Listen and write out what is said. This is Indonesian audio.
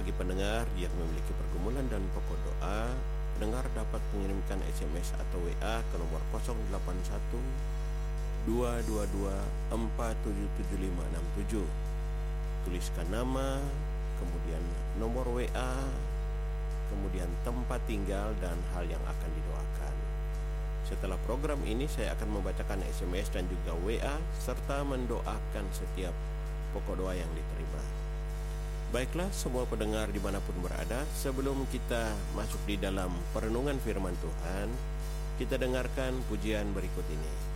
bagi pendengar yang memiliki pergumulan dan pokok doa, pendengar dapat mengirimkan SMS atau WA ke nomor 081 222 477567. Tuliskan nama, kemudian nomor WA, kemudian tempat tinggal dan hal yang akan didoakan. Setelah program ini saya akan membacakan SMS dan juga WA serta mendoakan setiap pokok doa yang diterima. Baiklah semua pendengar dimanapun berada, sebelum kita masuk di dalam perenungan firman Tuhan, kita dengarkan pujian berikut ini.